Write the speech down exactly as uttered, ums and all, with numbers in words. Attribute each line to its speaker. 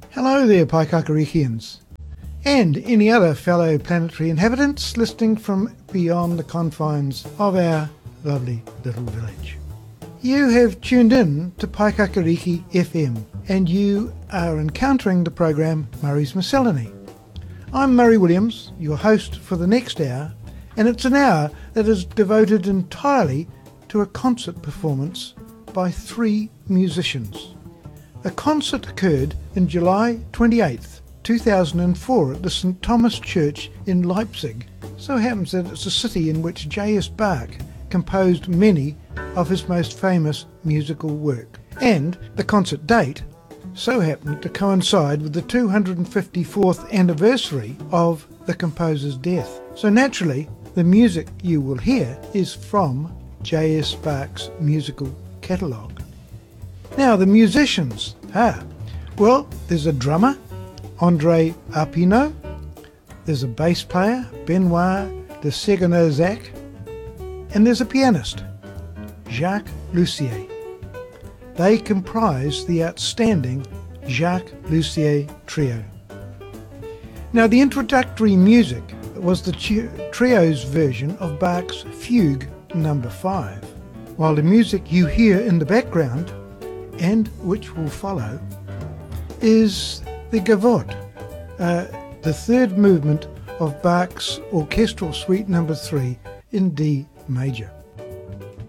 Speaker 1: Hello there, Paikakarikians, and any other fellow planetary inhabitants listening from beyond the confines of our lovely little village. You have tuned in to Paikakariki F M, and you are encountering the program Murray's Miscellany. I'm Murray Williams, your host for the next hour, and it's an hour that is devoted entirely to a concert performance by three musicians. The concert occurred in July twenty-eighth, two thousand four at the Saint Thomas Church in Leipzig. So happens that it's a city in which J S Bach composed many of his most famous musical work. And the concert date so happened to coincide with the two hundred fifty-fourth anniversary of the composer's death. So naturally, the music you will hear is from J S Bach's musical catalogue. Now, the musicians. Ah, well, there's a drummer, Andre Arpino. There's a bass player, Benoit de Ségonazac. And there's a pianist, Jacques Lussier. They comprise the outstanding Jacques Lussier Trio. Now, the introductory music was the trio's version of Bach's Fugue number five, while the music you hear in the background, and which will follow, is the Gavotte, uh, the third movement of Bach's Orchestral Suite number three in D major.